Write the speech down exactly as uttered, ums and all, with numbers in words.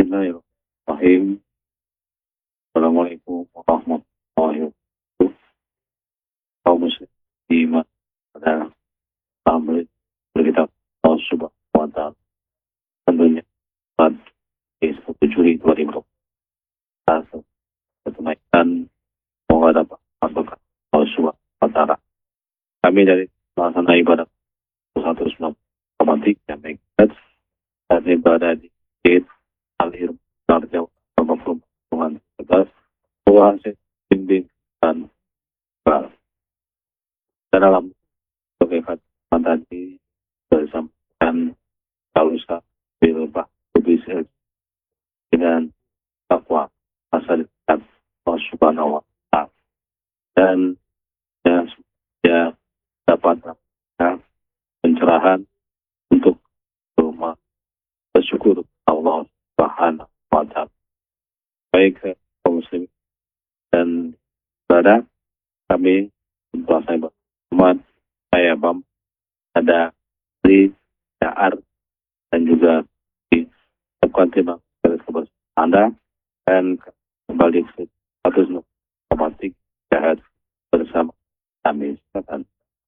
Bismillahirrahmanirrahim. Assalamualaikum warahmatullahi wabarakatuh. Kaum muslimin pada tamu kita Allah Subhanahu wa Ta'ala, tentunya pada satu Juli dua ribu dua puluh satu kenaikan semoga dapat masuk Allah Subhanahu wa Ta'ala. Kami dari pelaksana ibadah seratus sembilan koma tiga megahertz dan ibadah di Al-Irm Darjah Tuhan atas hasil bimbing dan barat. Dan dalam kegiatan tadi bersamakan kalusa bilbah bisnis dengan takwa asal dan Allah Subhanahu wa Ta'ala, dan ya, ya dapat pencerahan untuk rumah bersyukur Allah Subhanahu wa Ta'ala. Baik kaum muslim dan saudara, kami untuk saya Muhammad, saya Bam, ada di Ar dan juga di Kuantima kepada Anda, dan kembali ke satu koma tiga bersama kami.